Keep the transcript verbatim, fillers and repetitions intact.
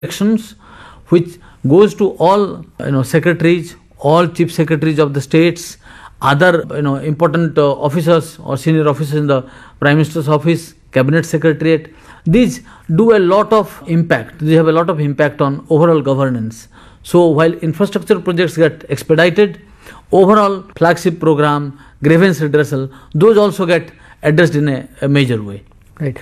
Elections, which goes to all you know secretaries, all chief secretaries of the states, other you know important uh, officers or senior officers in the Prime Minister's office, Cabinet Secretariat. These do a lot of impact. They have a lot of impact on overall governance. So while infrastructure projects get expedited, overall flagship program, grievance redressal, those also get addressed in a, a major way. Right.